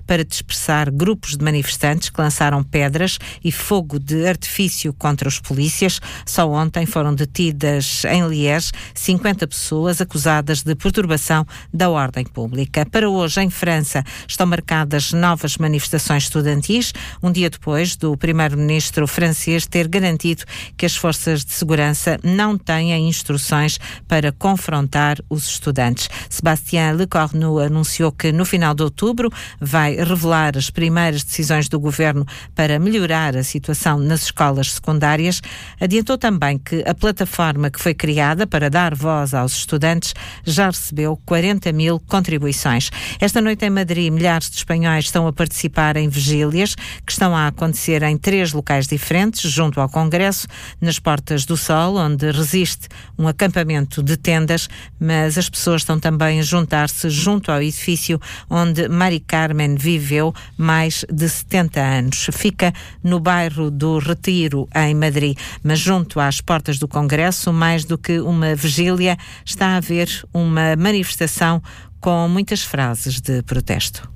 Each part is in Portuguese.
para dispersar grupos de manifestantes que lançaram pedras e fogo de artifício contra os polícias. Só ontem foram detidas em Liège 50 pessoas acusadas de perturbação da ordem pública. Para hoje, em França, estão marcadas novas manifestações estudantis, um dia depois do primeiro-ministro francês ter garantido que as forças de segurança não têm instruções para confrontar os estudantes. Sébastien Lecornu anunciou que no final de outubro vai revelar as primeiras decisões do governo para melhorar a situação nas escolas secundárias. Adiantou também que a plataforma que foi criada para dar voz aos estudantes já recebeu 40 mil contribuições. Esta noite em Madrid, milhares de espanhóis estão a participar em vigílias que estão a acontecer em 3 locais diferentes, junto ao Congresso, nas Portas do Sol, onde resiste um acampamento de tendas, mas as pessoas estão também a juntar-se junto ao edifício onde Mari Carmen viveu mais de 70 anos. Fica no bairro do Retiro, em Madrid, mas junto às portas do Congresso, mais do que uma vigília, está a haver uma manifestação com muitas frases de protesto.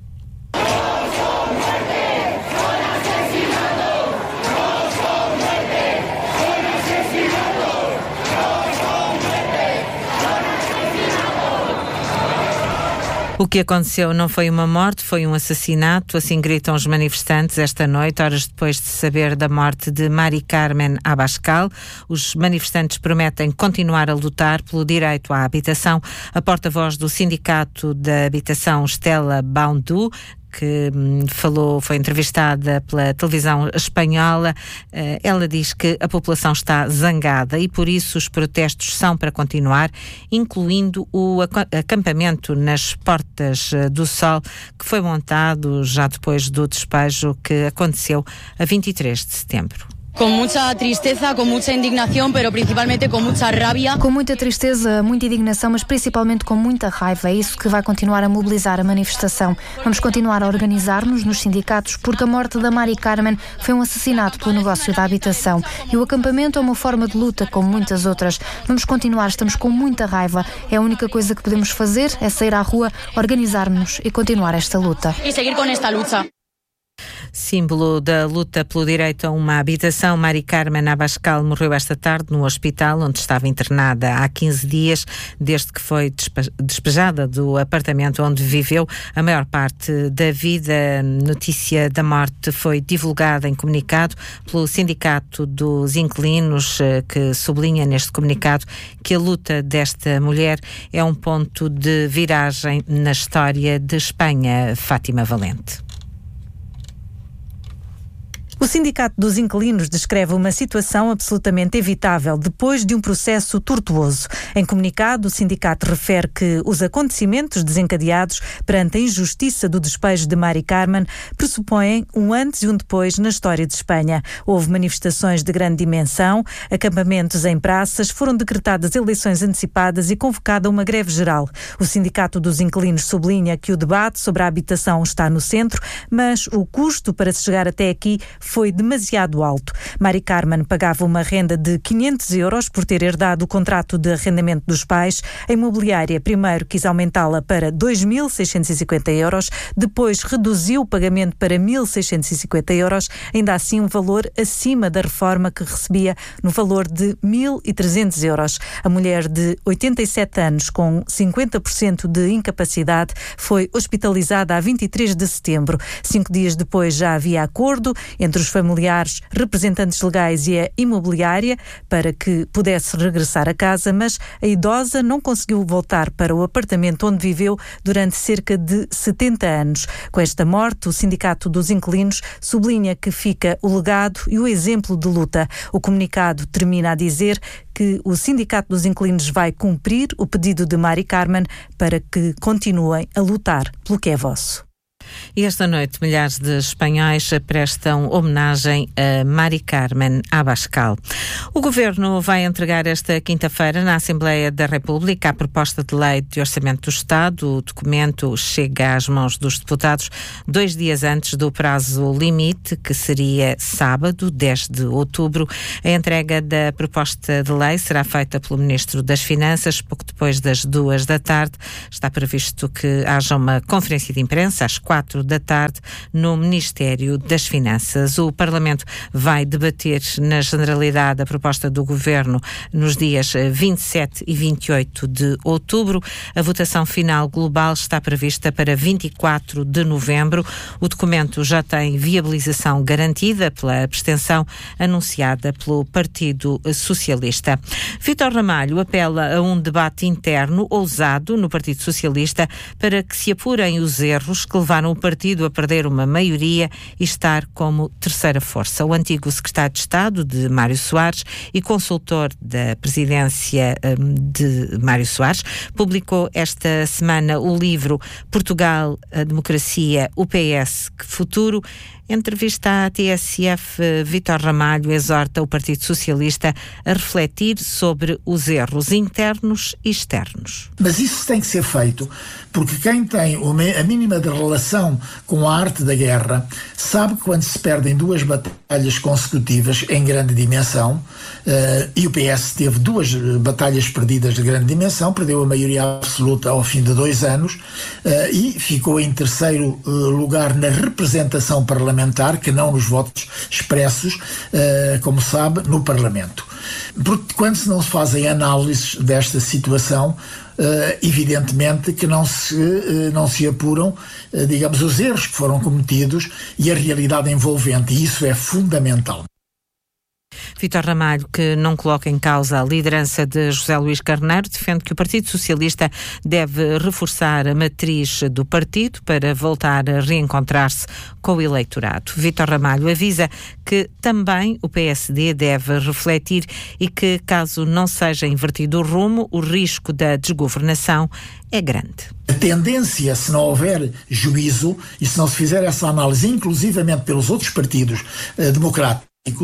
O que aconteceu não foi uma morte, foi um assassinato, assim gritam os manifestantes esta noite, horas depois de saber da morte de Mari Carmen Abascal. Os manifestantes prometem continuar a lutar pelo direito à habitação. A porta-voz do Sindicato da Habitação, Estela Baundu, que foi entrevistada pela televisão espanhola, ela diz que a população está zangada e por isso os protestos são para continuar, incluindo o acampamento nas Portas do Sol, que foi montado já depois do despejo que aconteceu a 23 de setembro. Com muita tristeza, com muita indignação, mas principalmente com muita rabia. Com muita tristeza, muita indignação, mas principalmente com muita raiva. É isso que vai continuar a mobilizar a manifestação. Vamos continuar a organizar-nos nos sindicatos, porque a morte da Mari Carmen foi um assassinato pelo negócio da habitação. E o acampamento é uma forma de luta, como muitas outras. Vamos continuar, estamos com muita raiva. É a única coisa que podemos fazer, é sair à rua, organizar-nos e continuar esta luta. E seguir com esta luta. Símbolo da luta pelo direito a uma habitação, Mari Carmen Abascal morreu esta tarde no hospital onde estava internada há 15 dias, desde que foi despejada do apartamento onde viveu a maior parte da vida. A notícia da morte foi divulgada em comunicado pelo Sindicato dos Inquilinos, que sublinha neste comunicado que a luta desta mulher é um ponto de viragem na história de Espanha. Fátima Valente. O Sindicato dos Inquilinos descreve uma situação absolutamente evitável depois de um processo tortuoso. Em comunicado, o sindicato refere que os acontecimentos desencadeados perante a injustiça do despejo de Mari Carmen pressupõem um antes e um depois na história de Espanha. Houve manifestações de grande dimensão, acampamentos em praças, foram decretadas eleições antecipadas e convocada uma greve geral. O Sindicato dos Inquilinos sublinha que o debate sobre a habitação está no centro, mas o custo para se chegar até aqui foi demasiado alto. Mari Carmen pagava uma renda de 500 euros por ter herdado o contrato de arrendamento dos pais. A imobiliária primeiro quis aumentá-la para 2.650 euros, depois reduziu o pagamento para 1.650 euros, ainda assim um valor acima da reforma que recebia no valor de 1.300 euros. A mulher de 87 anos, com 50% de incapacidade, foi hospitalizada a 23 de setembro. 5 dias depois já havia acordo entre os familiares, representantes legais e a imobiliária para que pudesse regressar a casa, mas a idosa não conseguiu voltar para o apartamento onde viveu durante cerca de 70 anos. Com esta morte, o Sindicato dos Inquilinos sublinha que fica o legado e o exemplo de luta. O comunicado termina a dizer que o Sindicato dos Inquilinos vai cumprir o pedido de Mari Carmen para que continuem a lutar pelo que é vosso. E esta noite milhares de espanhóis prestam homenagem a Mari Carmen Abascal. O Governo vai entregar esta quinta-feira na Assembleia da República a proposta de lei de orçamento do Estado. O documento chega às mãos dos deputados 2 dias antes do prazo limite, que seria sábado, 10 de outubro. A entrega da proposta de lei será feita pelo Ministro das Finanças pouco depois das 2 da tarde. Está previsto que haja uma conferência de imprensa às 4 4 da tarde no Ministério das Finanças. O Parlamento vai debater na Generalidade a proposta do Governo nos dias 27 e 28 de outubro. A votação final global está prevista para 24 de novembro. O documento já tem viabilização garantida pela abstenção anunciada pelo Partido Socialista. Vítor Ramalho apela a um debate interno ousado no Partido Socialista para que se apurem os erros que levaram o partido a perder uma maioria e estar como terceira força. O antigo secretário de Estado de Mário Soares e consultor da presidência de Mário Soares publicou esta semana o livro Portugal, a Democracia, o PS, que futuro? Entrevista à TSF, Vítor Ramalho exorta o Partido Socialista a refletir sobre os erros internos e externos. Mas isso tem que ser feito porque quem tem a mínima de relação com a arte da guerra sabe que quando se perdem 2 batalhas consecutivas em grande dimensão, e o PS teve 2 batalhas perdidas de grande dimensão, perdeu a maioria absoluta ao fim de 2 anos e ficou em terceiro lugar na representação parlamentar, que não nos votos expressos, como sabe, no Parlamento. Porque quando não se fazem análises desta situação, evidentemente que não se apuram, digamos, os erros que foram cometidos e a realidade envolvente, e isso é fundamental. Vítor Ramalho, que não coloca em causa a liderança de José Luís Carneiro, defende que o Partido Socialista deve reforçar a matriz do partido para voltar a reencontrar-se com o eleitorado. Vítor Ramalho avisa que também o PSD deve refletir e que, caso não seja invertido o rumo, o risco da desgovernação é grande. A tendência, se não houver juízo e se não se fizer essa análise, inclusivamente pelos outros partidos democráticos,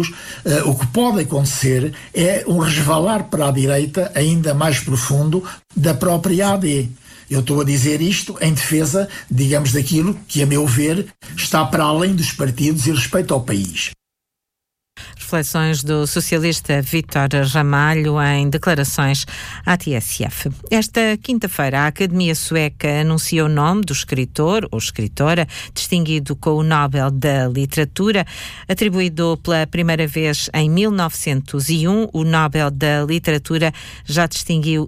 o que pode acontecer é um resvalar para a direita ainda mais profundo da própria AD. Eu estou a dizer isto em defesa, digamos, daquilo que, a meu ver, está para além dos partidos e respeito ao país. Reflexões do socialista Vítor Ramalho em declarações à TSF. Esta quinta-feira, a Academia Sueca anunciou o nome do escritor ou escritora distinguido com o Nobel da Literatura. Atribuído pela primeira vez em 1901, o Nobel da Literatura já distinguiu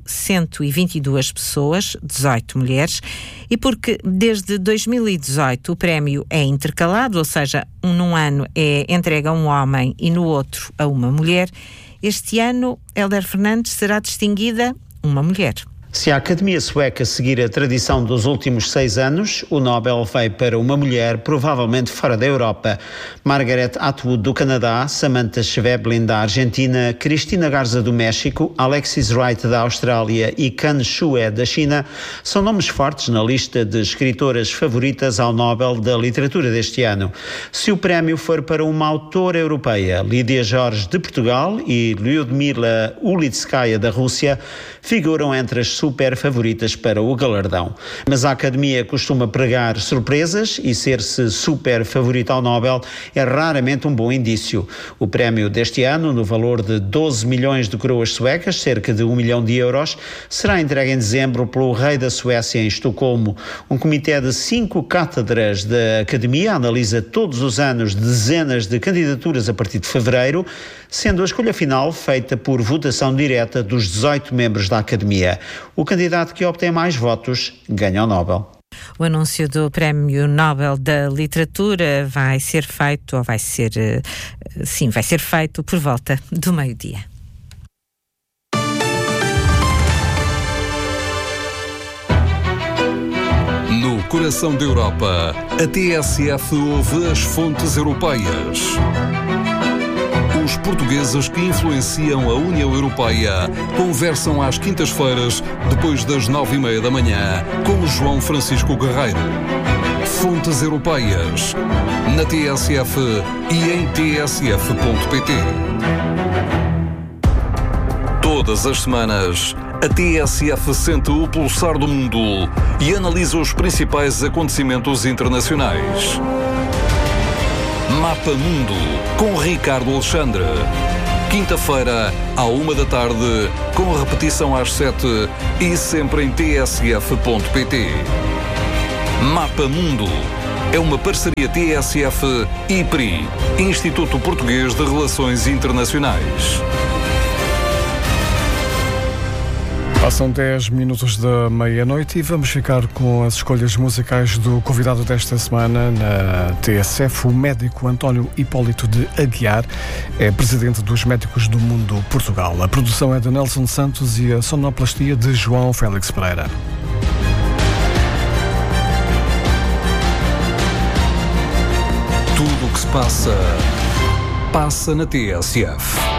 122 pessoas, 18 mulheres, e porque desde 2018 o prémio é intercalado, ou seja, num ano é entregue a um homem e no outro a uma mulher, este ano Hélder Fernandes será distinguida uma mulher. Se a Academia Sueca seguir a tradição dos últimos 6 anos, o Nobel veio para uma mulher, provavelmente fora da Europa. Margaret Atwood, do Canadá, Samantha Schweblin, da Argentina, Cristina Garza, do México, Alexis Wright, da Austrália e Kan Shue, da China, são nomes fortes na lista de escritoras favoritas ao Nobel da Literatura deste ano. Se o prémio for para uma autora europeia, Lídia Jorge, de Portugal, e Lyudmila Ulitskaya, da Rússia, figuram entre as super favoritas para o galardão. Mas a Academia costuma pregar surpresas e ser-se super favorita ao Nobel é raramente um bom indício. O prémio deste ano, no valor de 12 milhões de coroas suecas, cerca de 1 milhão de euros, será entregue em dezembro pelo rei da Suécia em Estocolmo. Um comitê de 5 cátedras da Academia analisa todos os anos dezenas de candidaturas a partir de fevereiro, sendo a escolha final feita por votação direta dos 18 membros da Academia. O candidato que obtém mais votos ganha o Nobel. O anúncio do Prémio Nobel da Literatura vai ser feito por volta do meio-dia. No coração da Europa, a TSF ouve as fontes europeias. Os portugueses que influenciam a União Europeia conversam às quintas-feiras, depois das 9h30 da manhã, com João Francisco Guerreiro. Fontes Europeias, na TSF e em tsf.pt. Todas as semanas, a TSF sente o pulsar do mundo e analisa os principais acontecimentos internacionais. Mapa Mundo, com Ricardo Alexandre. Quinta-feira, à 1 da tarde, com repetição às 7 e sempre em tsf.pt. Mapa Mundo, É uma parceria TSF-IPRI, Instituto Português de Relações Internacionais. Passam 10 minutos da meia-noite e vamos ficar com as escolhas musicais do convidado desta semana na TSF, o médico António Hipólito de Aguiar, é presidente dos Médicos do Mundo Portugal. A produção é de Nelson Santos e a sonoplastia de João Félix Pereira. Tudo o que se passa, passa na TSF.